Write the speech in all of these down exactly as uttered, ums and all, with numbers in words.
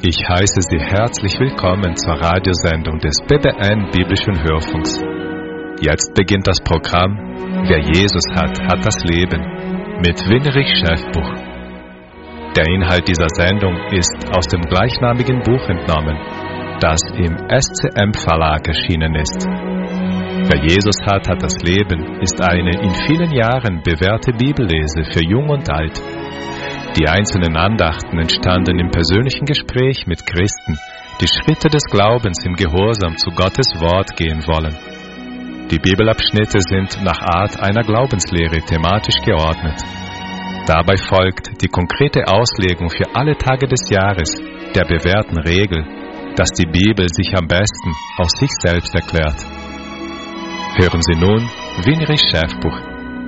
Ich heiße Sie herzlich willkommen zur Radiosendung des B B N Biblischen Hörfunks. Jetzt beginnt das Programm Wer Jesus hat, hat das Leben mit Winrich Schäfbuch. Der Inhalt dieser Sendung ist aus dem gleichnamigen Buch entnommen, das im S C M Verlag erschienen ist. Wer Jesus hat, hat das Leben ist eine in vielen Jahren bewährte Bibellese für Jung und Alt. Die einzelnen Andachten entstanden im persönlichen Gespräch mit Christen, die Schritte des Glaubens im Gehorsam zu Gottes Wort gehen wollen. Die Bibelabschnitte sind nach Art einer Glaubenslehre thematisch geordnet. Dabei folgt die konkrete Auslegung für alle Tage des Jahres der bewährten Regel, dass die Bibel sich am besten aus sich selbst erklärt. Hören Sie nun Winrich Schäfbuch.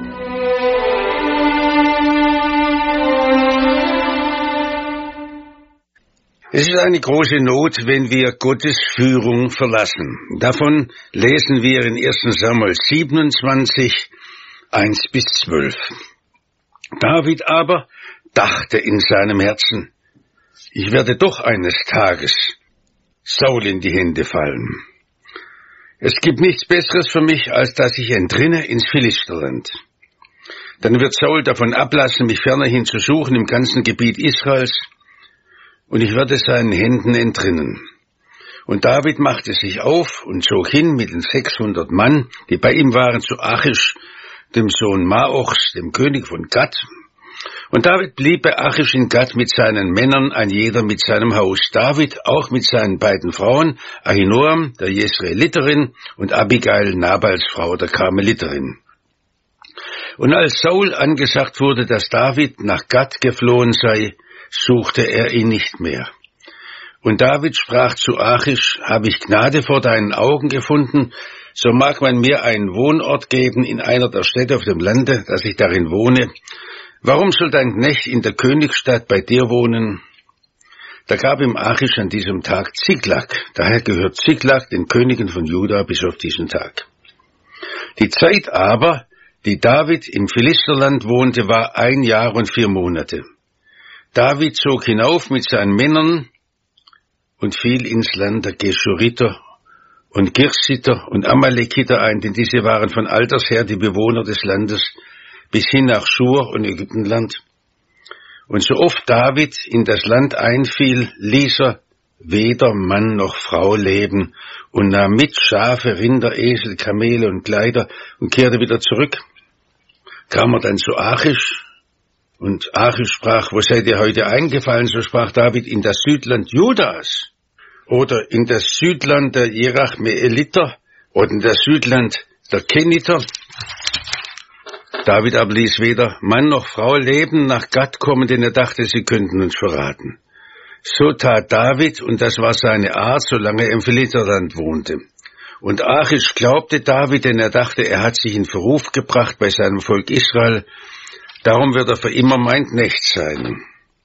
Es ist eine große Not, wenn wir Gottes Führung verlassen. Davon lesen wir in ersten Samuel siebenundzwanzig, eins bis zwölf. David aber dachte in seinem Herzen, ich werde doch eines Tages Saul in die Hände fallen. Es gibt nichts Besseres für mich, als dass ich entrinne ins Philisterland. Dann wird Saul davon ablassen, mich fernerhin zu suchen im ganzen Gebiet Israels, und ich werde seinen Händen entrinnen. Und David machte sich auf und zog hin mit den sechshundert Mann, die bei ihm waren, zu Achish, dem Sohn Maochs, dem König von Gat. Und David blieb bei Achish in Gat mit seinen Männern, ein jeder mit seinem Haus. David auch mit seinen beiden Frauen, Ahinoam, der Jesreeliterin, und Abigail, Nabals Frau, der Karmeliterin. Und als Saul angesagt wurde, dass David nach Gat geflohen sei, suchte er ihn nicht mehr. Und David sprach zu Achish, habe ich Gnade vor deinen Augen gefunden, so mag man mir einen Wohnort geben in einer der Städte auf dem Lande, dass ich darin wohne. Warum soll dein Knecht in der Königsstadt bei dir wohnen? Da gab ihm Achish an diesem Tag Ziklag, daher gehört Ziklag den Königen von Juda bis auf diesen Tag. Die Zeit aber, die David im Philisterland wohnte, war ein Jahr und vier Monate. David zog hinauf mit seinen Männern und fiel ins Land der Geschuriter und Girsiter und Amalekiter ein, denn diese waren von alters her die Bewohner des Landes, bis hin nach Schur und Ägyptenland. Und so oft David in das Land einfiel, ließ er weder Mann noch Frau leben und nahm mit Schafe, Rinder, Esel, Kamele und Kleider und kehrte wieder zurück. Kam er dann zu Achish, und Achish sprach, wo seid ihr heute eingefallen? So sprach David, in das Südland Judas oder in das Südland der Jerachmeeliter oder in das Südland der Keniter. David aber ließ weder Mann noch Frau leben, nach Gat kommen, denn er dachte, sie könnten uns verraten. So tat David, und das war seine Art, solange er im Philisterland wohnte. Und Achish glaubte David, denn er dachte, er hat sich in Verruf gebracht bei seinem Volk Israel. Darum wird er für immer mein Knecht sein.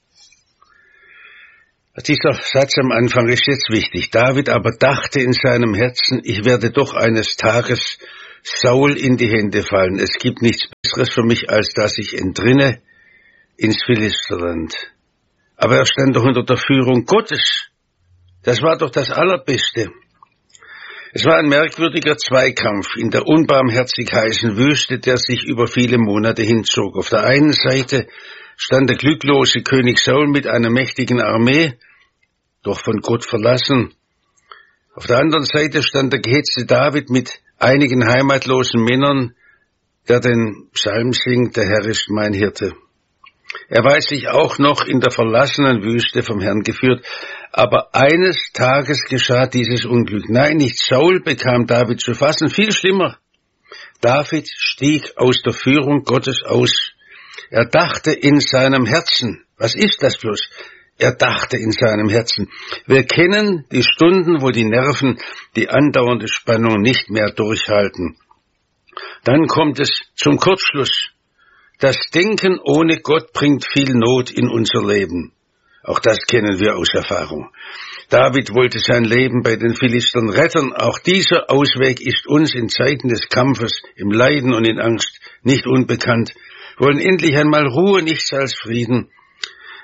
Dieser Satz am Anfang ist jetzt wichtig. David aber dachte in seinem Herzen, ich werde doch eines Tages Saul in die Hände fallen. Es gibt nichts Besseres für mich, als dass ich entrinne ins Philisterland. Aber er stand doch unter der Führung Gottes. Das war doch das Allerbeste. Es war ein merkwürdiger Zweikampf in der unbarmherzig heißen Wüste, der sich über viele Monate hinzog. Auf der einen Seite stand der glücklose König Saul mit einer mächtigen Armee, doch von Gott verlassen. Auf der anderen Seite stand der gehetzte David mit einigen heimatlosen Männern, der den Psalm singt, der Herr ist mein Hirte. Er weiß sich auch noch in der verlassenen Wüste vom Herrn geführt. Aber eines Tages geschah dieses Unglück. Nein, nicht Saul bekam David zu fassen, viel schlimmer. David stieg aus der Führung Gottes aus. Er dachte in seinem Herzen. Was ist das bloß? Er dachte in seinem Herzen. Wir kennen die Stunden, wo die Nerven die andauernde Spannung nicht mehr durchhalten. Dann kommt es zum Kurzschluss. Das Denken ohne Gott bringt viel Not in unser Leben. Auch das kennen wir aus Erfahrung. David wollte sein Leben bei den Philistern retten. Auch dieser Ausweg ist uns in Zeiten des Kampfes, im Leiden und in Angst nicht unbekannt. Wir wollen endlich einmal Ruhe, nichts als Frieden.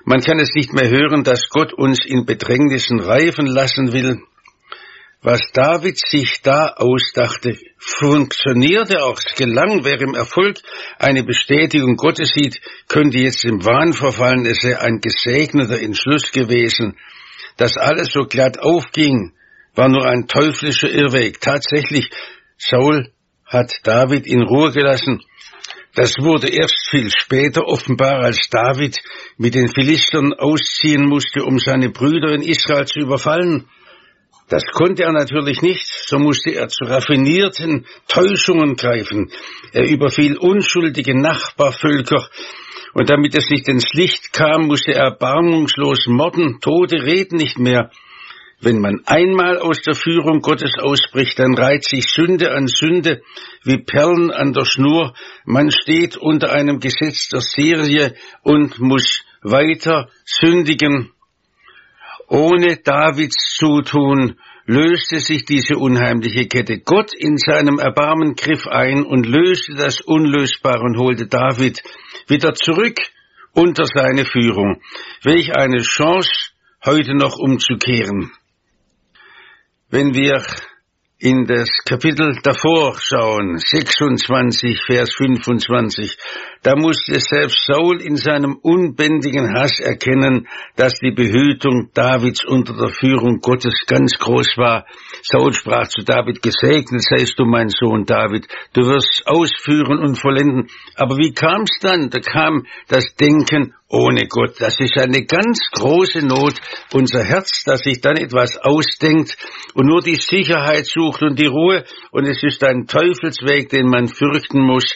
Man kann es nicht mehr hören, dass Gott uns in Bedrängnissen reifen lassen will. Was David sich da ausdachte, funktionierte auch, es gelang. Wer im Erfolg eine Bestätigung Gottes sieht, könnte jetzt im Wahn verfallen, es sei ein gesegneter Entschluss gewesen. Dass alles so glatt aufging, war nur ein teuflischer Irrweg. Tatsächlich, Saul hat David in Ruhe gelassen. Das wurde erst viel später offenbar, als David mit den Philistern ausziehen musste, um seine Brüder in Israel zu überfallen. Das konnte er natürlich nicht, so musste er zu raffinierten Täuschungen greifen. Er überfiel unschuldige Nachbarvölker, und damit es nicht ins Licht kam, musste er erbarmungslos morden. Tote reden nicht mehr. Wenn man einmal aus der Führung Gottes ausbricht, dann reiht sich Sünde an Sünde wie Perlen an der Schnur. Man steht unter einem Gesetz der Serie und muss weiter sündigen. Ohne Davids Zutun löste sich diese unheimliche Kette. Gott in seinem Erbarmen griff ein und löste das Unlösbare und holte David wieder zurück unter seine Führung. Welch eine Chance, heute noch umzukehren. Wenn wir in das Kapitel davor schauen, sechsundzwanzig, Vers fünfundzwanzig, da musste selbst Saul in seinem unbändigen Hass erkennen, dass die Behütung Davids unter der Führung Gottes ganz groß war. Saul sprach zu David: Gesegnet seist du, mein Sohn David, du wirst ausführen und vollenden. Aber wie kam es dann? Da kam das Denken ohne Gott. Das ist eine ganz große Not, unser Herz, das sich dann etwas ausdenkt und nur die Sicherheit sucht und die Ruhe. Und es ist ein Teufelsweg, den man fürchten muss.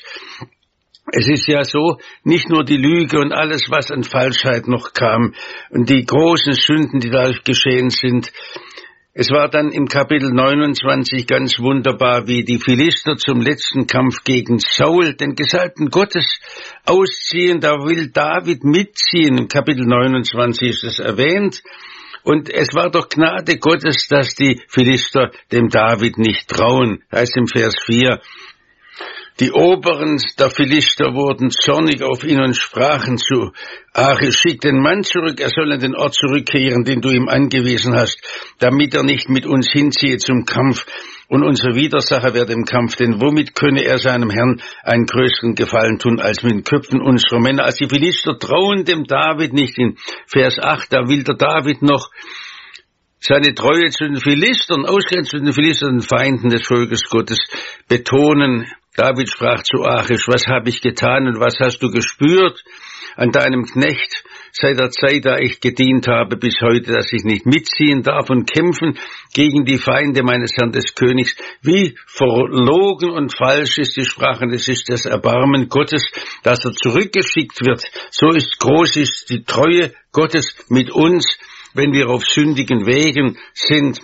Es ist ja so, nicht nur die Lüge und alles, was an Falschheit noch kam und die großen Sünden, die dadurch geschehen sind. Es war dann im Kapitel neunundzwanzig ganz wunderbar, wie die Philister zum letzten Kampf gegen Saul, den Gesalbten Gottes, ausziehen. Da will David mitziehen. Im Kapitel neunundzwanzig ist es erwähnt. Und es war doch Gnade Gottes, dass die Philister dem David nicht trauen. Heißt im Vers vier, die Oberen der Philister wurden zornig auf ihn und sprachen zu Achish: Schick den Mann zurück, er soll an den Ort zurückkehren, den du ihm angewiesen hast, damit er nicht mit uns hinziehe zum Kampf und unser Widersacher werde im Kampf, denn womit könne er seinem Herrn einen größeren Gefallen tun, als mit den Köpfen unserer Männer? Also die Philister trauen dem David nicht. In Vers acht, da will der David noch seine Treue zu den Philistern, ausgerechnet zu den Philistern, den Feinden des Volkes Gottes, betonen. David sprach zu Achish: Was habe ich getan und was hast du gespürt an deinem Knecht seit der Zeit, da ich gedient habe bis heute, dass ich nicht mitziehen darf und kämpfen gegen die Feinde meines Herrn des Königs? Wie verlogen und falsch ist die Sprache, das ist das Erbarmen Gottes, dass er zurückgeschickt wird. So ist groß ist die Treue Gottes mit uns, wenn wir auf sündigen Wegen sind.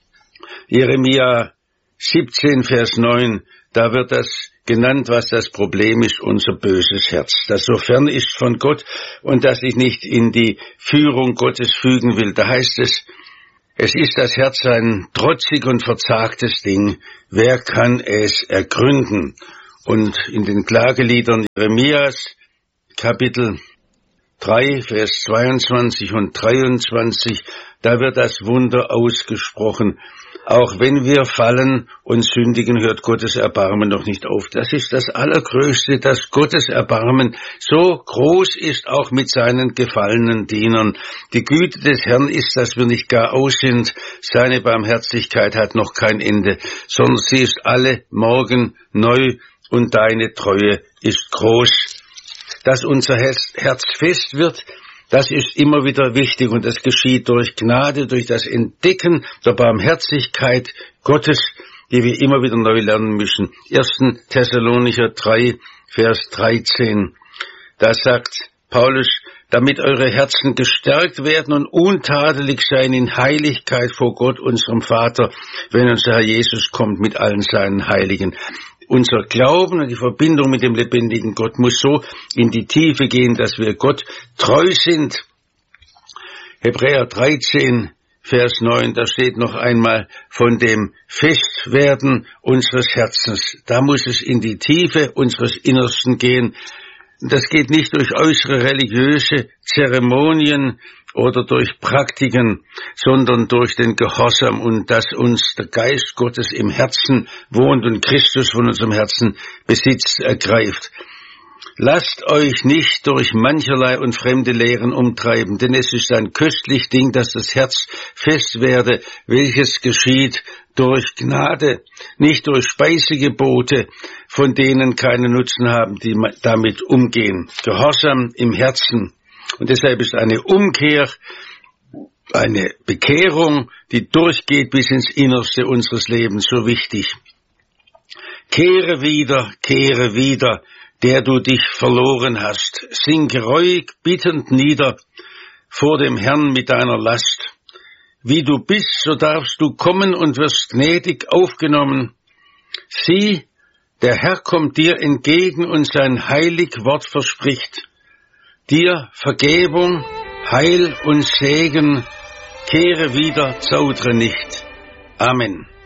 Jeremia siebzehn, Vers neun, da wird das genannt, was das Problem ist, unser böses Herz, das so fern ist von Gott und das sich nicht in die Führung Gottes fügen will. Da heißt es, es ist das Herz ein trotzig und verzagtes Ding, wer kann es ergründen? Und in den Klageliedern Jeremias, Kapitel drei, Vers zweiundzwanzig und dreiundzwanzig, da wird das Wunder ausgesprochen. Auch wenn wir fallen und sündigen, hört Gottes Erbarmen noch nicht auf. Das ist das Allergrößte, dass Gottes Erbarmen so groß ist, auch mit seinen gefallenen Dienern. Die Güte des Herrn ist, dass wir nicht gar aus sind. Seine Barmherzigkeit hat noch kein Ende, sondern sie ist alle Morgen neu und deine Treue ist groß. Dass unser Herz fest wird, das ist immer wieder wichtig und das geschieht durch Gnade, durch das Entdecken der Barmherzigkeit Gottes, die wir immer wieder neu lernen müssen. erster Thessalonicher drei, Vers dreizehn. Da sagt Paulus: damit eure Herzen gestärkt werden und untadelig sein in Heiligkeit vor Gott, unserem Vater, wenn unser Herr Jesus kommt mit allen seinen Heiligen. Unser Glauben und die Verbindung mit dem lebendigen Gott muss so in die Tiefe gehen, dass wir Gott treu sind. Hebräer dreizehn, Vers neun, da steht noch einmal von dem Festwerden unseres Herzens. Da muss es in die Tiefe unseres Innersten gehen. Das geht nicht durch äußere religiöse Zeremonien oder durch Praktiken, sondern durch den Gehorsam und dass uns der Geist Gottes im Herzen wohnt und Christus von unserem Herzen Besitz ergreift. Lasst euch nicht durch mancherlei und fremde Lehren umtreiben, denn es ist ein köstlich Ding, dass das Herz fest werde, welches geschieht durch Gnade, nicht durch Speisegebote, von denen keinen Nutzen haben, die damit umgehen. Gehorsam im Herzen. Und deshalb ist eine Umkehr, eine Bekehrung, die durchgeht bis ins Innerste unseres Lebens, so wichtig. Kehre wieder, kehre wieder, der du dich verloren hast. Sinke ruhig, bittend nieder vor dem Herrn mit deiner Last. Wie du bist, so darfst du kommen und wirst gnädig aufgenommen. Sieh, der Herr kommt dir entgegen und sein heilig Wort verspricht dir Vergebung, Heil und Segen. Kehre wieder, zaudre nicht. Amen.